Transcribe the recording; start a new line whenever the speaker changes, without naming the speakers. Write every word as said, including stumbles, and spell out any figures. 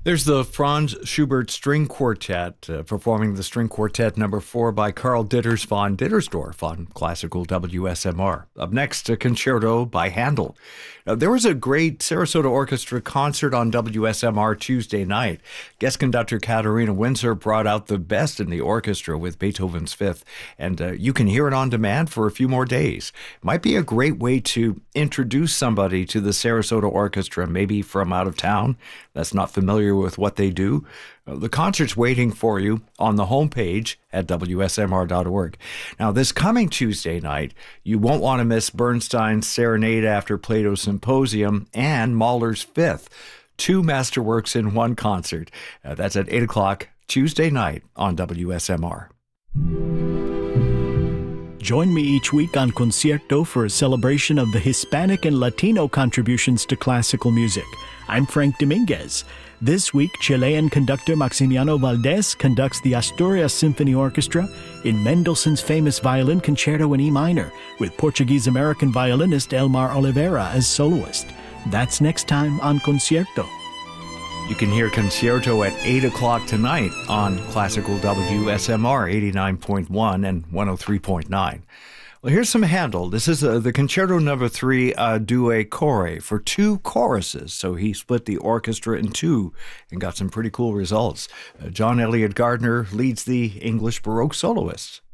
There's the Franz Schubert String Quartet, uh, performing the String Quartet number four by Karl Ditters von Dittersdorf on classical W S M R. Up next, a concerto by Handel. Now, there was a great Sarasota Orchestra concert on W S M R Tuesday night. Guest conductor Katharina Windsor brought out the best in the orchestra with Beethoven's Fifth, and uh, you can hear it on demand for a few more days. Might be a great way to introduce somebody to the Sarasota Orchestra, maybe from out of town that's not familiar with what they do. Uh, the concert's waiting for you on the homepage at W S M R dot org. Now, this coming Tuesday night, you won't want to miss Bernstein's Serenade After Plato's Symposium and Mahler's Fifth. Two masterworks in one concert. Uh, that's at eight o'clock Tuesday night on W S M R.
Join me each week on Concierto for a celebration of the Hispanic and Latino contributions to classical music. I'm Frank Dominguez. This week, Chilean conductor Maximiano Valdez conducts the Asturias Symphony Orchestra in Mendelssohn's famous violin concerto in E minor, with Portuguese-American violinist Elmar Oliveira as soloist. That's next time on Concierto.
You can hear Concerto at eight o'clock tonight on Classical W S M R eighty-nine point one and one oh three point nine. Well, here's some Handel. This is uh, the Concerto Number Three, uh, Due Core, for two choruses. So he split the orchestra in two and got some pretty cool results. Uh, John Elliott Gardner leads the English Baroque soloists.